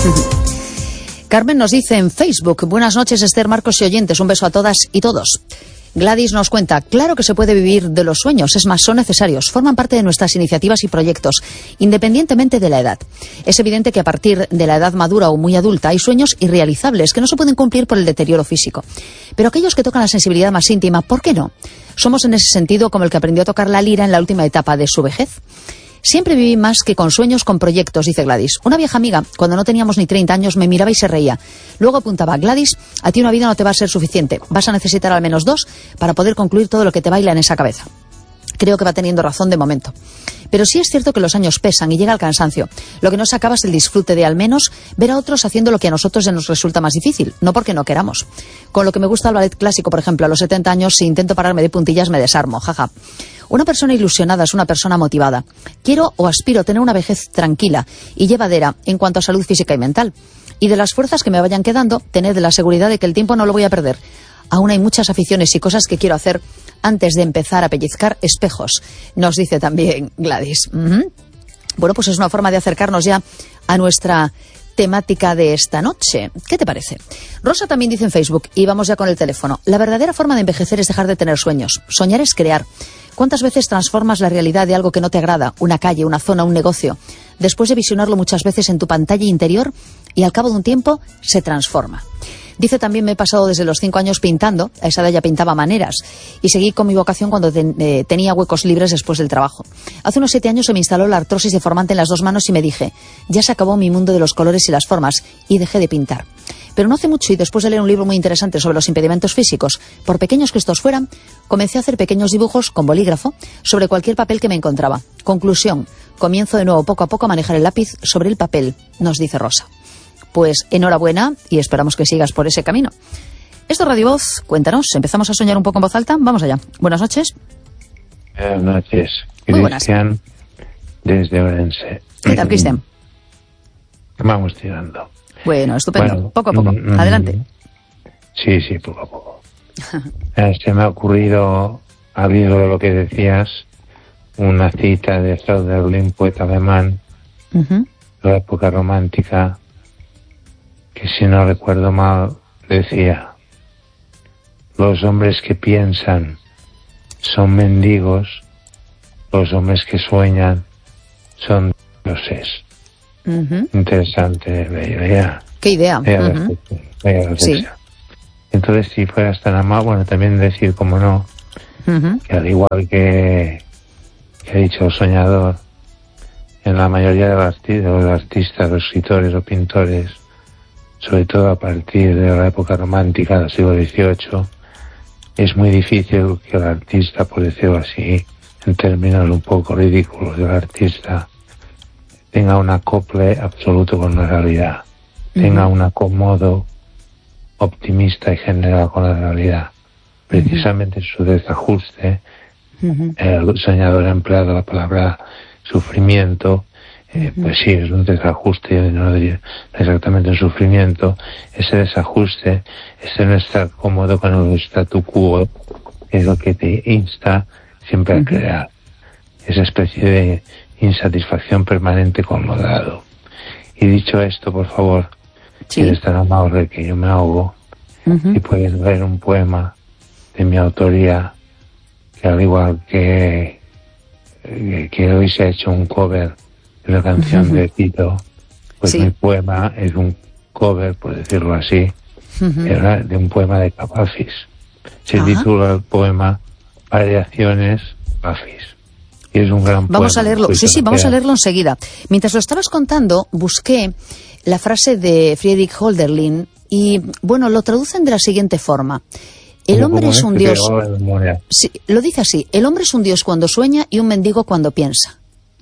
Carmen nos dice en Facebook: buenas noches, Esther, Marcos y oyentes, un beso a todas y todos. Gladys nos cuenta: claro que se puede vivir de los sueños, es más, son necesarios, forman parte de nuestras iniciativas y proyectos, independientemente de la edad. Es evidente que a partir de la edad madura o muy adulta hay sueños irrealizables que no se pueden cumplir por el deterioro físico. Pero aquellos que tocan la sensibilidad más íntima, ¿por qué no? Somos en ese sentido como el que aprendió a tocar la lira en la última etapa de su vejez. Siempre viví más que con sueños, con proyectos, dice Gladys. Una vieja amiga, cuando no teníamos ni 30 años, me miraba y se reía. Luego apuntaba: Gladys, a ti una vida no te va a ser suficiente. Vas a necesitar al menos 2 para poder concluir todo lo que te baila en esa cabeza. Creo que va teniendo razón de momento. Pero sí es cierto que los años pesan y llega el cansancio. Lo que no se acaba es el disfrute de al menos ver a otros haciendo lo que a nosotros nos resulta más difícil, no porque no queramos. Con lo que me gusta el ballet clásico, por ejemplo, a los 70 años, si intento pararme de puntillas me desarmo, jaja. Una persona ilusionada es una persona motivada. Quiero o aspiro a tener una vejez tranquila y llevadera en cuanto a salud física y mental. Y de las fuerzas que me vayan quedando, tener la seguridad de que el tiempo no lo voy a perder. Aún hay muchas aficiones y cosas que quiero hacer antes de empezar a pellizcar espejos, nos dice también Gladys. Bueno, pues es una forma de acercarnos ya a nuestra temática de esta noche. ¿Qué te parece? Rosa también dice en Facebook, y vamos ya con el teléfono: la verdadera forma de envejecer es dejar de tener sueños. Soñar es crear. ¿Cuántas veces transformas la realidad de algo que no te agrada? Una calle, una zona, un negocio. Después de visionarlo muchas veces en tu pantalla interior y al cabo de un tiempo se transforma. Dice también: me he pasado desde los 5 años pintando, a esa edad ya pintaba maneras, y seguí con mi vocación cuando tenía huecos libres después del trabajo. Hace unos 7 años se me instaló la artrosis deformante en las 2 manos y me dije: ya se acabó mi mundo de los colores y las formas, y dejé de pintar. Pero no hace mucho, y después de leer un libro muy interesante sobre los impedimentos físicos, por pequeños que estos fueran, comencé a hacer pequeños dibujos con bolígrafo sobre cualquier papel que me encontraba. Conclusión: comienzo de nuevo poco a poco a manejar el lápiz sobre el papel, nos dice Rosa. Pues enhorabuena y esperamos que sigas por ese camino. Esto es Radio Voz, cuéntanos, ¿empezamos a soñar un poco en voz alta? Vamos allá. Buenas noches. Buenas noches. Muy buenas. Cristian, desde Orense. ¿Qué tal, Cristian? Vamos tirando. Bueno, estupendo. Bueno, poco a poco. Adelante. Sí, poco a poco. Se me ha ocurrido, al hilo de lo que decías, una cita de Hölderlin, poeta alemán, de la época romántica, que si no recuerdo mal decía: los hombres que piensan son mendigos, los hombres que sueñan son dioses. Interesante, vea. ¿Qué idea? Sí. Entonces, si fueras tan amable, bueno, también decir, como no, que al igual que ha dicho el soñador, en la mayoría de los artistas, los escritores o pintores, sobre todo a partir de la época romántica del siglo XVIII, es muy difícil que el artista, por decirlo así, en términos un poco ridículos del artista, tenga un acople absoluto con la realidad, tenga un acomodo optimista y general con la realidad. Precisamente su desajuste, el soñador ha empleado la palabra sufrimiento, pues sí, es un desajuste, no diría exactamente un sufrimiento. Ese desajuste, ese no estar cómodo con el statu quo, es lo que te insta siempre a crear. Esa especie de insatisfacción permanente con lo dado. Y dicho esto, por favor, si eres tan amable que yo me ahogo, y puedes leer un poema de mi autoría, que al igual que hoy se ha hecho un cover de la canción de Tito, pues mi poema es un cover, por decirlo así, era de un poema de Capafis. Se titula el poema Variaciones Capafis. Y es un gran poema. Vamos a leerlo, vamos a leerlo enseguida. Mientras lo estabas contando, busqué la frase de Friedrich Hölderlin y, bueno, lo traducen de la siguiente forma: el hombre es un dios. Sí, lo dice así: el hombre es un dios cuando sueña y un mendigo cuando piensa.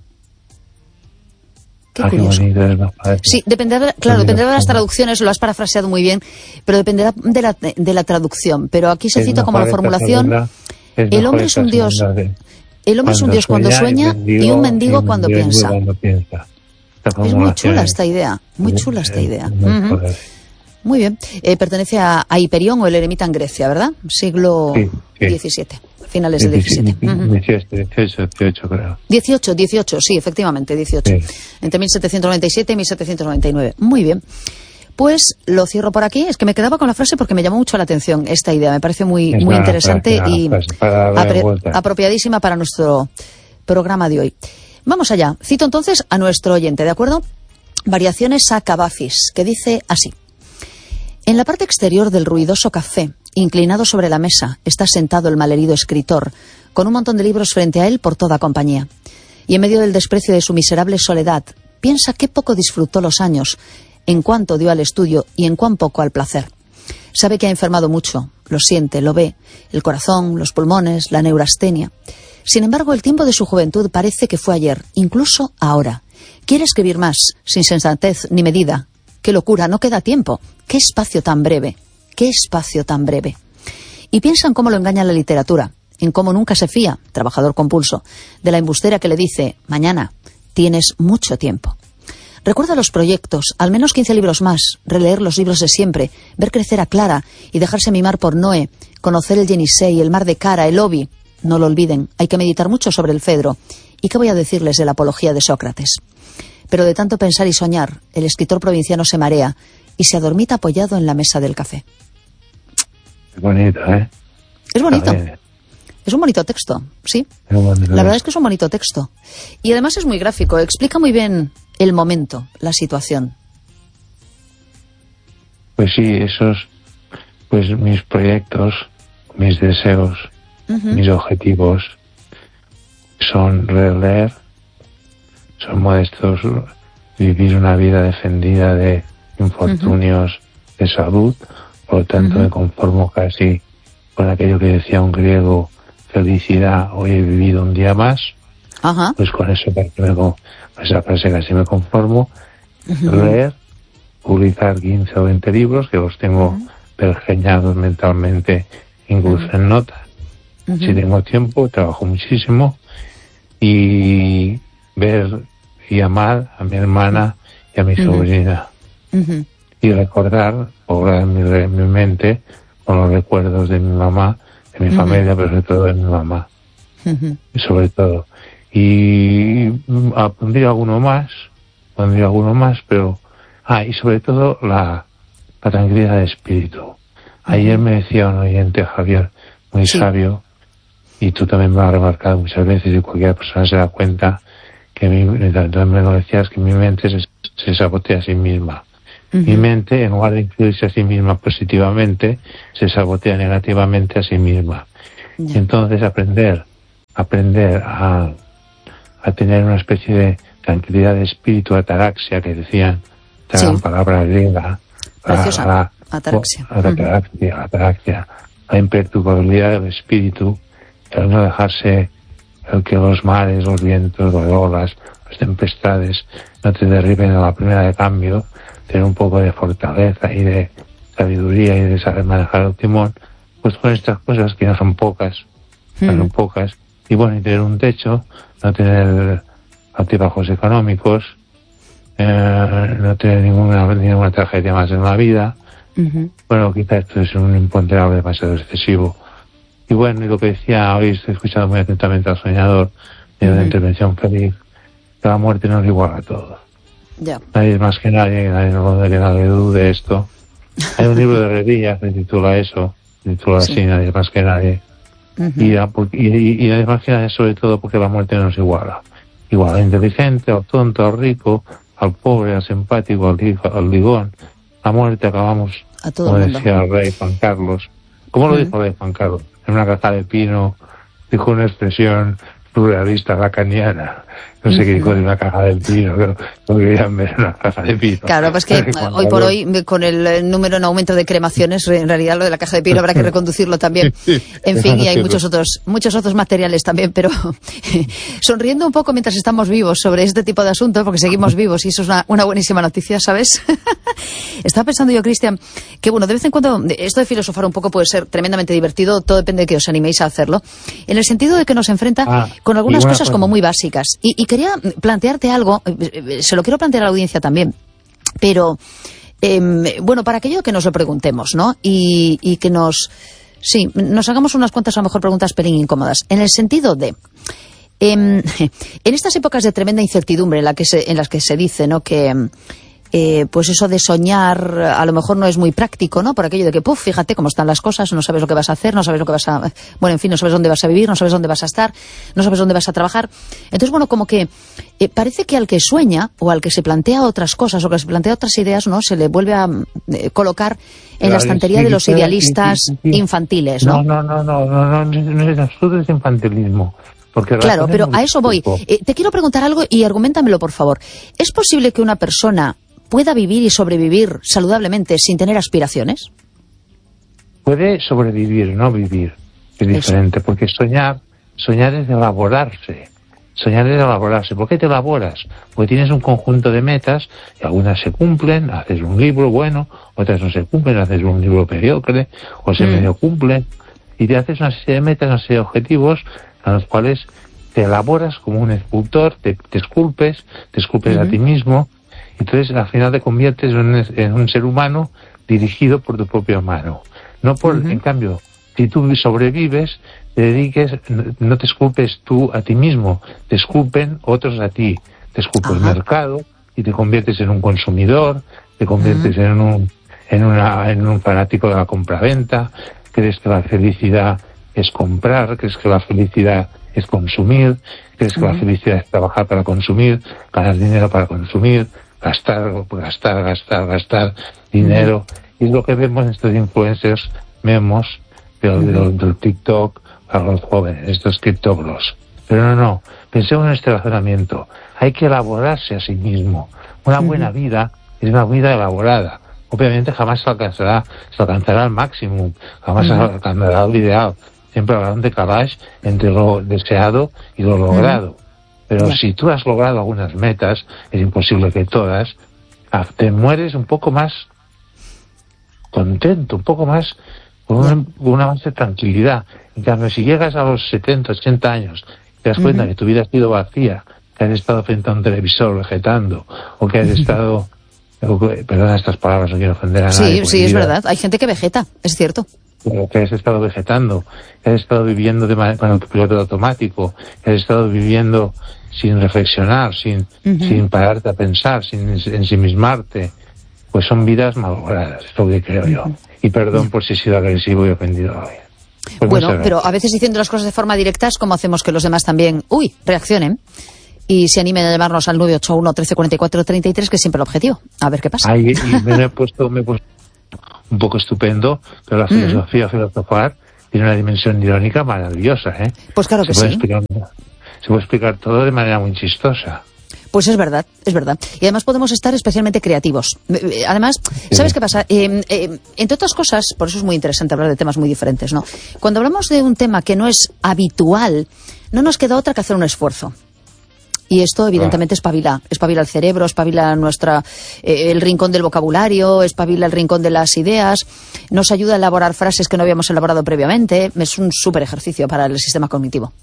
Qué curioso. Sí, dependerá de las traducciones, lo has parafraseado muy bien, pero dependerá de la traducción. Pero aquí se cita como la formulación: el hombre es un dios. El hombre es un dios cuando sueña y un mendigo cuando piensa. Es muy chula esta idea, muy chula esta idea. Muy bien. Pertenece a Hiperión o el eremita en Grecia, ¿verdad? Siglo XVII. finales del 17. 18 creo. 18, sí, efectivamente, 18. Sí. Entre 1797 y 1799. Muy bien. Pues lo cierro por aquí. Es que me quedaba con la frase porque me llamó mucho la atención esta idea. Me parece muy interesante y apropiadísima para nuestro programa de hoy. Vamos allá. Cito entonces a nuestro oyente, ¿de acuerdo? Variaciones a Cavafis, que dice así. En la parte exterior del ruidoso café, inclinado sobre la mesa, está sentado el malherido escritor, con un montón de libros frente a él por toda compañía. Y en medio del desprecio de su miserable soledad, piensa qué poco disfrutó los años, en cuánto dio al estudio y en cuán poco al placer. Sabe que ha enfermado mucho, lo siente, lo ve, el corazón, los pulmones, la neurastenia. Sin embargo, el tiempo de su juventud parece que fue ayer, incluso ahora. Quiere escribir más, sin sensatez ni medida. ¡Qué locura! No queda tiempo. ¡Qué espacio tan breve! ¡Qué espacio tan breve! Y piensa en cómo lo engaña la literatura, en cómo nunca se fía, trabajador compulso, de la embustera que le dice, mañana, tienes mucho tiempo. Recuerda los proyectos, al menos 15 libros más, releer los libros de siempre, ver crecer a Clara y dejarse mimar por Noé, conocer el Yenisei, el mar de Kara, el Obi. No lo olviden, hay que meditar mucho sobre el Fedro. ¿Y qué voy a decirles de la apología de Sócrates? Pero de tanto pensar y soñar, el escritor provinciano se marea y se adormita apoyado en la mesa del café. Es bonito, ¿eh? Es bonito. Es un bonito texto, sí. La verdad es que es un bonito texto. Y además es muy gráfico, explica muy bien el momento, la situación. Pues sí, esos, pues mis proyectos, mis deseos, mis objetivos son releer, son modestos, vivir una vida defendida de infortunios de salud, por lo tanto me conformo casi con aquello que decía un griego, felicidad, hoy he vivido un día más. Pues con eso, esa frase casi me conformo. Leer, publicar 15 o 20 libros, que los tengo pergeñados mentalmente, incluso en notas. Si tengo tiempo, trabajo muchísimo. Y ver y amar a mi hermana y a mi sobrina. Y recordar, obrar en mi mente, con los recuerdos de mi mamá, de mi familia, pero sobre todo de mi mamá. Y sobre todo. Y pondría alguno más, pero... y sobre todo la tranquilidad de espíritu. Ayer me decía un oyente, Javier, muy sabio, y tú también me lo has remarcado muchas veces, y cualquier persona se da cuenta, que también me lo decías, que mi mente se sabotea a sí misma. Mi mente, en lugar de incluirse a sí misma positivamente, se sabotea negativamente a sí misma. Entonces aprender a tener una especie de tranquilidad de espíritu, ataraxia, que decían, esta gran palabra griega, ataraxia, la imperturbabilidad del espíritu, el no dejarse, el que los mares, los vientos, las olas, las tempestades no te derriben a la primera de cambio, tener un poco de fortaleza y de sabiduría y de saber manejar el timón, pues con estas cosas que no son pocas, y bueno, y tener un techo, no tener altibajos económicos, no tener ninguna tragedia más en la vida. Bueno, quizá esto es un imponderable demasiado excesivo. Y bueno, y lo que decía, hoy estoy escuchando muy atentamente al soñador, de una intervención feliz, que la muerte nos iguala a todos. Nadie es más que nadie nadie dude esto. Hay un libro de Revilla que titula eso, así, nadie es más que nadie. Y nadie es más que nadie, sobre todo porque la muerte nos iguala. Igual al inteligente, al tonto, al rico, al pobre, al simpático, al ligón. La muerte acabamos, como decía el rey Juan Carlos. ¿Cómo lo dijo el rey Juan Carlos? En una caja de pino, dijo una expresión pluralista lacaniana. No sé qué dijo de una caja de pino, pero no querían ver una caja de pino. Claro, pues que hoy por hoy, con el número en aumento de cremaciones, en realidad lo de la caja de pino habrá que reconducirlo también. En fin, y hay muchos otros materiales también, pero sonriendo un poco mientras estamos vivos sobre este tipo de asuntos, porque seguimos vivos y eso es una buenísima noticia, ¿sabes? Estaba pensando yo, Cristian, que bueno, de vez en cuando esto de filosofar un poco puede ser tremendamente divertido, todo depende de que os animéis a hacerlo, en el sentido de que nos enfrenta con algunas cosas como muy básicas. Y quería plantearte algo, se lo quiero plantear a la audiencia también, pero bueno, para aquello que nos lo preguntemos, ¿no? Y que nos Sí, nos hagamos unas cuantas, a lo mejor, preguntas pelín incómodas. En el sentido de... en estas épocas de tremenda incertidumbre en las que se dice, ¿no?, que... pues eso de soñar a lo mejor no es muy práctico, ¿no? Por aquello de que, fíjate cómo están las cosas, no sabes lo que vas a hacer, no sabes lo que vas a... Bueno, en fin, no sabes dónde vas a vivir, no sabes dónde vas a estar, no sabes dónde vas a trabajar. Entonces, bueno, como que parece que al que sueña o al que se plantea otras cosas o que se plantea otras ideas, ¿no?, se le vuelve a colocar en la estantería de los idealistas infantiles, ¿no? No es absoluto es infantilismo. Porque claro, pero a eso voy. Te quiero preguntar algo y arguméntamelo, por favor. ¿Es posible que una persona pueda vivir y sobrevivir saludablemente sin tener aspiraciones? Puede sobrevivir, no vivir. Es diferente, porque soñar es elaborarse. Soñar es elaborarse. ¿Por qué te elaboras? Porque tienes un conjunto de metas y algunas se cumplen, haces un libro bueno, otras no se cumplen, haces un libro mediocre, o se medio cumplen, y te haces una serie de metas, una serie de objetivos a los cuales te elaboras como un escultor, te esculpes a ti mismo. Entonces, al final te conviertes en un ser humano dirigido por tu propia mano. No por, en cambio, si tú sobrevives, te dediques, no te esculpes tú a ti mismo, te esculpen otros a ti. Te esculpe el mercado y te conviertes en un consumidor, te conviertes en un fanático de la compraventa, crees que la felicidad es comprar, crees que la felicidad es consumir, crees que la felicidad es trabajar para consumir, ganar dinero para consumir, gastar dinero. Y es lo que vemos en estos influencers, vemos del TikTok para los jóvenes, estos criptógrafos. Pero no, pensemos en este razonamiento. Hay que elaborarse a sí mismo. Una buena vida es una vida elaborada. Obviamente jamás se alcanzará al máximo, jamás se alcanzará el ideal. Siempre habrá un decalaje entre lo deseado y lo logrado. Pero si tú has logrado algunas metas, es imposible que todas, te mueres un poco más contento, un poco más con una base de tranquilidad. En cambio, si llegas a los 70, 80 años, te das cuenta que tu vida ha sido vacía, que has estado frente a un televisor vegetando, o que has estado... Perdona estas palabras, no quiero ofender a nadie. Sí, es verdad. Hay gente que vegeta, es cierto. Que has estado vegetando, que has estado viviendo con el piloto automático, que has estado viviendo sin reflexionar, sin pararte a pensar, sin ensimismarte, pues son vidas mallogradas, es lo que creo yo. Y perdón por si he sido agresivo y ofendido hoy. Pues bueno, pero a veces diciendo las cosas de forma directa es como hacemos que los demás también, reaccionen y se animen a llamarnos al 981 1344 33, que es siempre el objetivo. A ver qué pasa. Y me he puesto un poco estupendo, pero la filosofar tiene una dimensión irónica maravillosa, ¿eh? Pues claro que sí. Se puede explicar todo de manera muy chistosa. Pues es verdad. Y además podemos estar especialmente creativos. Además, ¿sabes qué pasa? Entre otras cosas, por eso es muy interesante hablar de temas muy diferentes, ¿no? Cuando hablamos de un tema que no es habitual, no nos queda otra que hacer un esfuerzo. Y esto, evidentemente, espabila el cerebro, espabila el rincón del vocabulario, espabila el rincón de las ideas, nos ayuda a elaborar frases que no habíamos elaborado previamente. Es un súper ejercicio para el sistema cognitivo.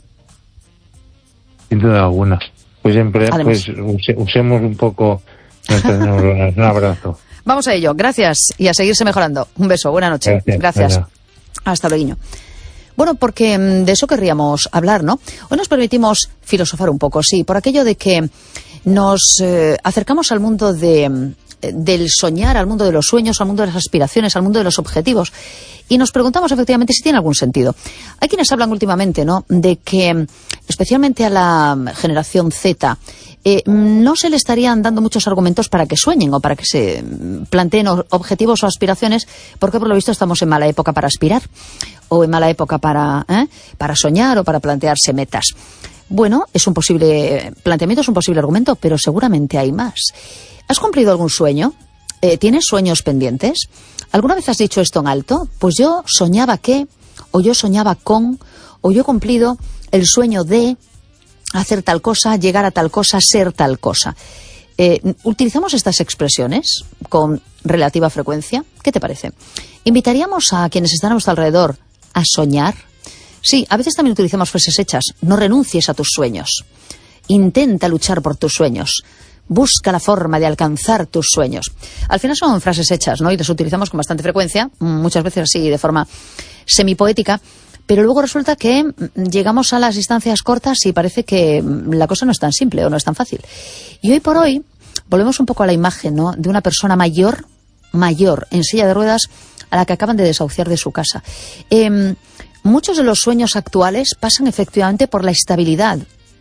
Sin duda alguna. Pues siempre usemos un poco nuestras neuronas. Un abrazo. Vamos a ello. Gracias y a seguirse mejorando. Un beso. Buena noche. Gracias. Hasta luego. Bueno, porque de eso querríamos hablar, ¿no? Hoy nos permitimos filosofar un poco, sí, por aquello de que nos acercamos al mundo del soñar, al mundo de los sueños, al mundo de las aspiraciones, al mundo de los objetivos, y nos preguntamos efectivamente si tiene algún sentido. Hay quienes hablan últimamente, ¿no?, de que, especialmente a la generación Z, no se le estarían dando muchos argumentos para que sueñen o para que se planteen objetivos o aspiraciones, porque por lo visto estamos en mala época para aspirar o en mala época para soñar o para plantearse metas. Bueno, es un posible planteamiento, es un posible argumento, pero seguramente hay más. ¿Has cumplido algún sueño? ¿Tienes sueños pendientes? ¿Alguna vez has dicho esto en alto? Pues yo soñaba que, o yo soñaba con, o yo he cumplido el sueño de hacer tal cosa, llegar a tal cosa, ser tal cosa. ¿Utilizamos estas expresiones con relativa frecuencia? ¿Qué te parece? ¿Invitaríamos a quienes están a nuestro alrededor a soñar? Sí, a veces también utilizamos frases hechas. No renuncies a tus sueños. Intenta luchar por tus sueños. Busca la forma de alcanzar tus sueños. Al final son frases hechas, ¿no? Y las utilizamos con bastante frecuencia, muchas veces así de forma semipoética, pero luego resulta que llegamos a las distancias cortas y parece que la cosa no es tan simple o no es tan fácil. Y hoy por hoy volvemos un poco a la imagen, ¿no?, de una persona mayor, en silla de ruedas, a la que acaban de desahuciar de su casa. Muchos de los sueños actuales pasan efectivamente por la estabilidad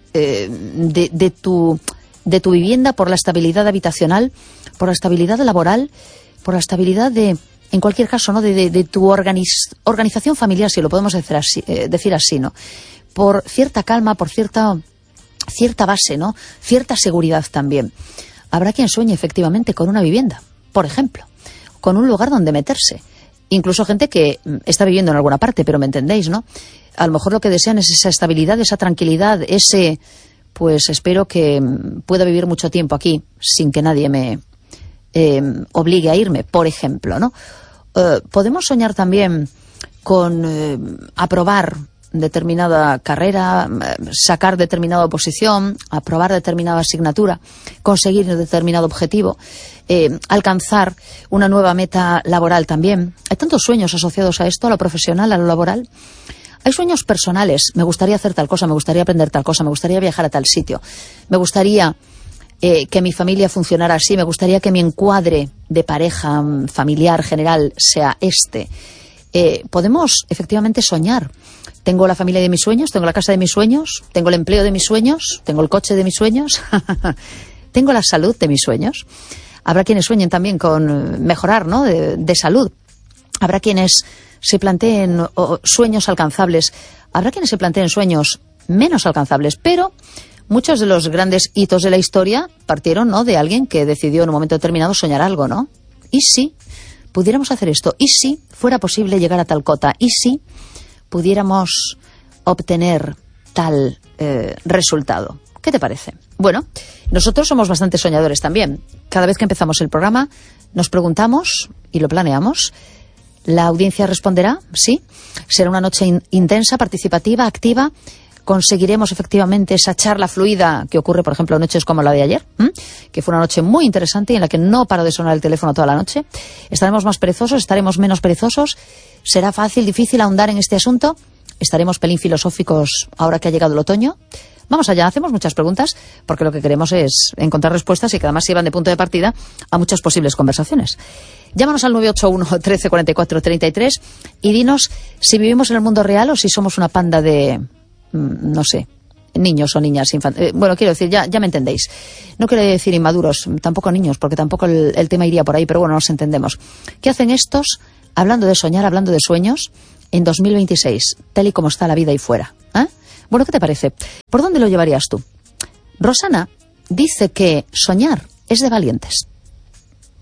de tu vivienda, por la estabilidad habitacional, por la estabilidad laboral, por la estabilidad en cualquier caso, ¿no?, de tu organización familiar, si lo podemos decir así, ¿no? Por cierta calma, por cierta base, ¿no? Cierta seguridad también. Habrá quien sueñe efectivamente con una vivienda, por ejemplo, con un lugar donde meterse. Incluso gente que está viviendo en alguna parte, pero me entendéis, ¿no? A lo mejor lo que desean es esa estabilidad, esa tranquilidad, pues espero que pueda vivir mucho tiempo aquí sin que nadie me obligue a irme, por ejemplo, ¿no? Podemos soñar también con aprobar determinada carrera, sacar determinada oposición, aprobar determinada asignatura, conseguir determinado objetivo, alcanzar una nueva meta laboral también. Hay tantos sueños asociados a esto, a lo profesional, a lo laboral. Hay sueños personales. Me gustaría hacer tal cosa, me gustaría aprender tal cosa, me gustaría viajar a tal sitio, me gustaría que mi familia funcionara así, me gustaría que mi encuadre de pareja, familiar, general, sea este. Podemos efectivamente soñar. Tengo la familia de mis sueños, tengo la casa de mis sueños, tengo el empleo de mis sueños, tengo el coche de mis sueños, tengo la salud de mis sueños. Habrá quienes sueñen también con mejorar, ¿no?, de salud. Habrá quienes se planteen sueños alcanzables. Habrá quienes se planteen sueños menos alcanzables, pero muchos de los grandes hitos de la historia partieron, ¿no?, de alguien que decidió en un momento determinado soñar algo, ¿no? ¿Y si pudiéramos hacer esto? ¿Y si fuera posible llegar a tal cota? ¿Y si pudiéramos obtener tal resultado? ¿Qué te parece? Bueno, nosotros somos bastante soñadores también. Cada vez que empezamos el programa nos preguntamos y lo planeamos. ¿La audiencia responderá? Sí. ¿Será una noche intensa, participativa, activa? ¿Conseguiremos efectivamente esa charla fluida que ocurre, por ejemplo, noches como la de ayer? Que fue una noche muy interesante y en la que no paró de sonar el teléfono toda la noche. ¿Estaremos más perezosos? ¿Estaremos menos perezosos? ¿Será fácil, difícil ahondar en este asunto? ¿Estaremos pelín filosóficos ahora que ha llegado el otoño? Vamos allá, hacemos muchas preguntas porque lo que queremos es encontrar respuestas y que además sirvan de punto de partida a muchas posibles conversaciones. Llámanos al 981 13 44 33 y dinos si vivimos en el mundo real o si somos una panda de, no sé, niños o niñas infantiles. Bueno, quiero decir, ya me entendéis. No quiero decir inmaduros, tampoco niños, porque tampoco el tema iría por ahí, pero bueno, nos entendemos. ¿Qué hacen estos, hablando de soñar, hablando de sueños, en 2026, tal y como está la vida ahí fuera? Bueno, ¿qué te parece? ¿Por dónde lo llevarías tú? Rosana dice que soñar es de valientes.